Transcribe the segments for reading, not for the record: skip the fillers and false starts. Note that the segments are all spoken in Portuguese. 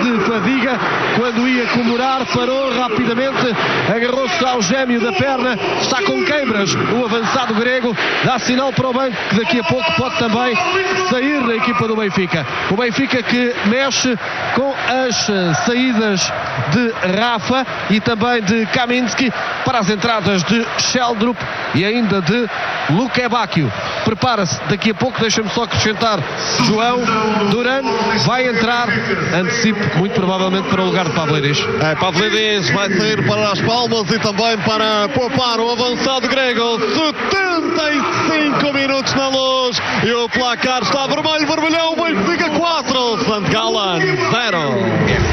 de fadiga. Quando ia comemorar, parou rapidamente, agarrou-se ao gêmeo da perna. Está com queimbras o avançado grego. Dá sinal para o banco que daqui a pouco pode também sair da equipa do Benfica. O Benfica que mexe com as saídas de Rafa e também de Kaminski para as entradas de Sheldrup e ainda de Lukebakio. Prepara-se daqui a pouco, deixa-me só acrescentar, João Duran vai entrar, antecipo muito provavelmente para o lugar de Pavlidis. Pavlidis vai sair para as palmas e também para poupar o avançado grego. 75 minutos na Luz e o placar está vermelho, vermelhão. Benfica 4, St. Gallen 0.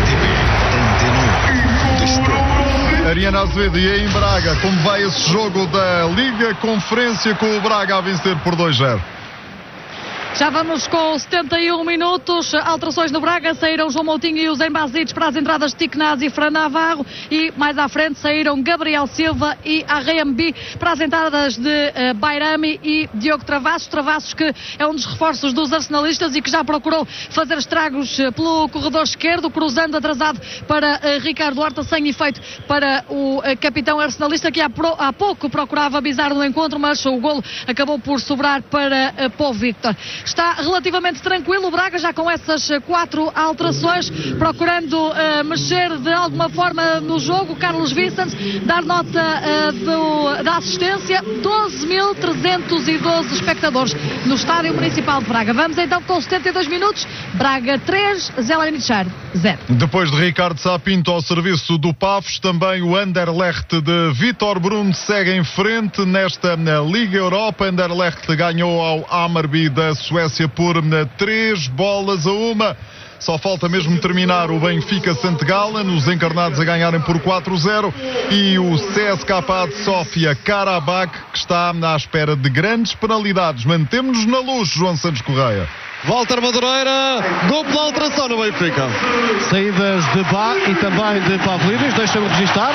Ariana Azevedo, e aí em Braga, como vai esse jogo da Liga Conferência com o Braga a vencer por 2-0? Já vamos com 71 minutos, alterações no Braga, saíram João Moutinho e os Embasites para as entradas de Tiknaz e Fran Navarro, e mais à frente saíram Gabriel Silva e Arrembi para as entradas de Bairami e Diogo Travassos, que é um dos reforços dos arsenalistas e que já procurou fazer estragos pelo corredor esquerdo, cruzando atrasado para Ricardo Horta, sem efeito para o capitão arsenalista, que há pouco procurava avisar no encontro, mas o golo acabou por sobrar para Pó Victor. Está relativamente tranquilo o Braga, já com essas 4 alterações, procurando mexer de alguma forma no jogo. Carlos Vicens, dar nota da assistência, 12.312 espectadores no Estádio Municipal de Braga. Vamos então com 72 minutos, Braga 3, Zelenichar 0. Depois de Ricardo Sapinto ao serviço do Pafos, também o Anderlecht de Vitor Bruno segue em frente nesta Liga Europa. Anderlecht ganhou ao Hammarby da Suécia por 3-1. Só falta mesmo terminar o Benfica St. Gallen, os encarnados a ganharem por 4-0, e o CSKA de Sofia Karabakh, que está à espera de grandes penalidades. Mantemos-nos na Luz, João Santos Correia. Walter Madureira, dupla alteração no Benfica. Saídas de Bá e também de Pavlidis, deixa-me registrar.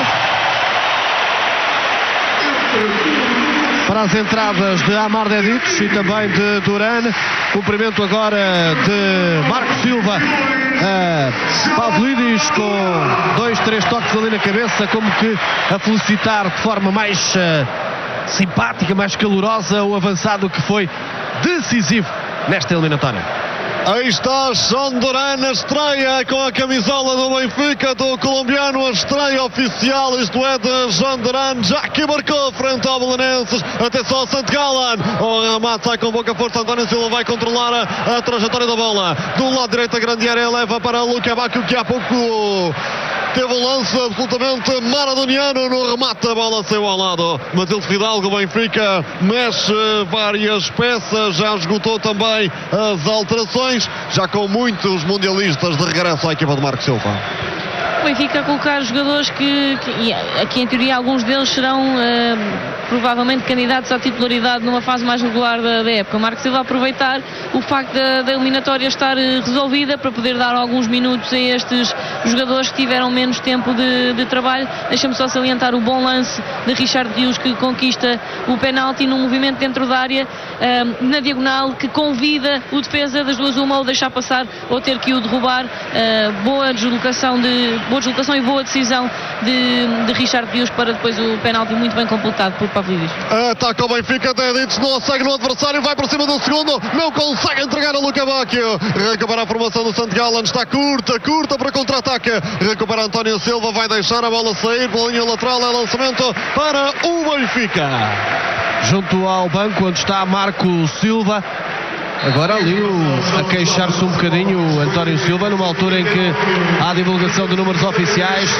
Para as entradas de Amar Dedic e também de Duran. Cumprimento agora de Marco Silva, Pavlidis, com 2-3 toques ali na cabeça, como que a felicitar de forma mais simpática, mais calorosa, o avançado que foi decisivo nesta eliminatória. Aí está João Duran, a estreia com a camisola do Benfica, do colombiano, a estreia oficial, isto é, de João Duran, já que marcou frente ao Belenenses. Atenção ao St. Gallen, o remate sai com pouca força, António Silva vai controlar a trajetória da bola. Do lado direito a grande área, leva para Lukebakio, que há pouco teve um lance absolutamente maradoniano no remate, a bola saiu ao lado. Matheus Fidalgo, o Benfica mexe várias peças, já esgotou também as alterações, já com muitos mundialistas de regresso à equipa de Marco Silva. O Benfica a colocar jogadores que aqui em teoria alguns deles serão provavelmente candidatos à titularidade numa fase mais regular da época. O Marco Silva a aproveitar o facto da eliminatória estar resolvida para poder dar alguns minutos a estes jogadores que tiveram menos tempo de trabalho. Deixa-me só salientar o bom lance de Richard Rios, que conquista o penalti num movimento dentro da área, na diagonal, que convida o defesa das duas uma, ou deixar passar ou ter que o derrubar. Boa deslocação e boa decisão de Richard Rios para depois o penalti muito bem completado por Pavlidis. Ataca o Benfica, Dedic não segue no adversário, vai para cima do segundo, não consegue entregar a Lukebakio. Recupera a formação do St. Gallen, está curta para contra-ataque. Recupera António Silva, vai deixar a bola sair pela linha lateral, é lançamento para o Benfica. Junto ao banco onde está Marco Silva. Agora ali a queixar-se um bocadinho o António Silva, numa altura em que há a divulgação de números oficiais,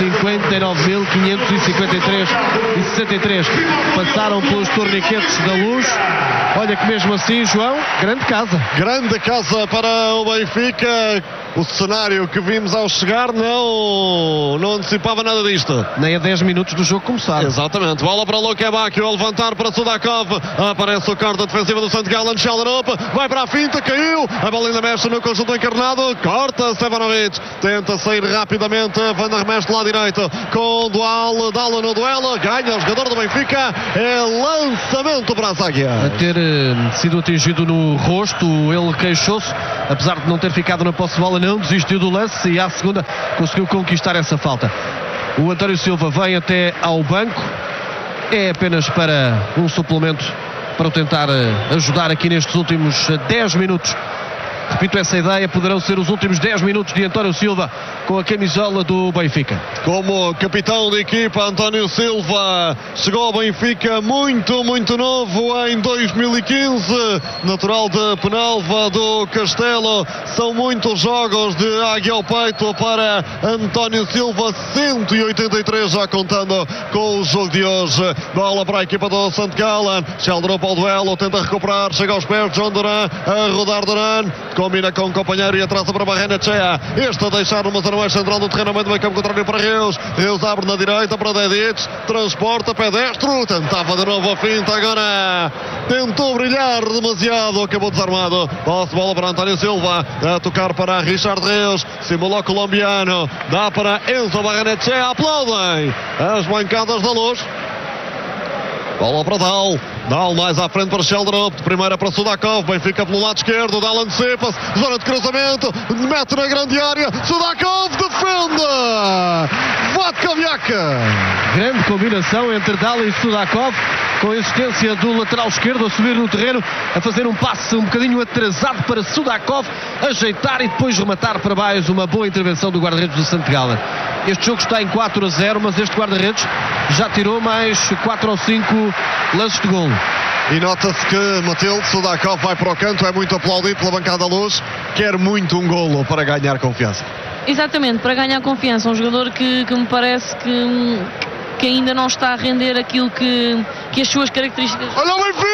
59.553 passaram pelos torniquetes da Luz. Olha que mesmo assim, João, grande casa para o Benfica. O cenário que vimos ao chegar não antecipava nada disto. Nem a 10 minutos do jogo começar. Exatamente. Bola para Lukebakio, a levantar para Sudakov. Aparece o corte defensivo do St. Gallen. Sheldrup vai para a finta, caiu. A bola ainda mexe no conjunto encarnado. Corta Stevanovic. Tenta sair rapidamente. Van der Mesch lá direito. Com o Dual. Dalo no duelo. Ganha o jogador do Benfica. É lançamento para a zaga. A ter sido atingido no rosto, ele queixou-se apesar de não ter ficado na posse de bola, não desistiu do lance e à segunda conseguiu conquistar essa falta. O António Silva vem até ao banco, é apenas para um suplemento para o tentar ajudar aqui nestes últimos 10 minutos. Repito essa ideia, poderão ser os últimos 10 minutos de António Silva com a camisola do Benfica. Como capitão de equipa, António Silva chegou ao Benfica muito novo em 2015, natural de Penalva do Castelo. São muitos jogos de águia ao peito para António Silva, 183 já contando com o jogo de hoje. Bola para a equipa do St. Gallen, Sheldon para o duelo, tenta recuperar, chega aos pés de João Duran, a rodar Duran, combina com o companheiro e atrasa para Barrenechea. Este a deixar uma zona mais central do terreno, meio do meio campo contrário para Reus. Reus abre na direita para Dedic, transporta pedestro, tentava de novo a finta, agora tentou brilhar demasiado, acabou desarmado. Posse de bola para António Silva, a tocar para Richard Reus, simulou colombiano, dá para Enzo Barrenechea, aplaudem as bancadas da Luz. Bola para Dal mais à frente para Sheldon, de primeira para Sudakov, Benfica pelo lado esquerdo, Dal antecipa-se, zona de cruzamento, mete na grande área, Sudakov defende! Vatkoviaka! Grande combinação entre Dal e Sudakov, com a existência do lateral esquerdo a subir no terreno, a fazer um passe um bocadinho atrasado para Sudakov, ajeitar e depois rematar para baixo. Uma boa intervenção do guarda-redes do St. Gallen. Este jogo está em 4-0, mas este guarda-redes já tirou mais 4 ou 5 lances de golo. E nota-se que Matilde Sudakov vai para o canto, é muito aplaudido pela bancada Luz, quer muito um golo para ganhar confiança. Exatamente, para ganhar confiança, um jogador que me parece que ainda não está a render aquilo que as suas características. Olha o Benfica!